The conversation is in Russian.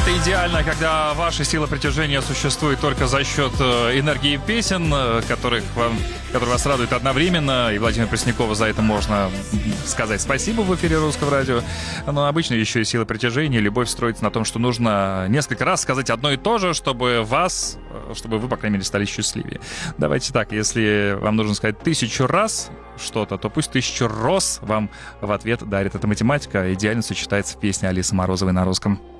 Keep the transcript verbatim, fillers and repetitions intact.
Это идеально, когда ваша сила притяжения существует только за счет энергии песен, которых вам, которые вас радуют одновременно. И Владимиру Преснякову за это можно сказать спасибо в эфире Русского радио. Но обычно еще и сила притяжения, любовь строится на том, что нужно несколько раз сказать одно и то же, чтобы вас, чтобы вы, по крайней мере, стали счастливее. Давайте так, если вам нужно сказать тысячу раз что-то, то пусть тысячу роз вам в ответ дарит. Эта математика идеально сочетается в песне Алисы Морозовой на русском.